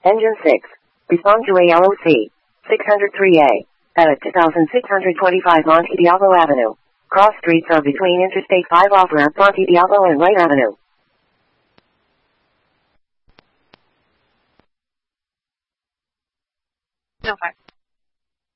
Engine 6. Respond to ALOC. 603A. At 2625 Monte Diablo Avenue. Cross streets are between Interstate 5 off-ramp Monte Diablo and Wright Avenue. No, 5.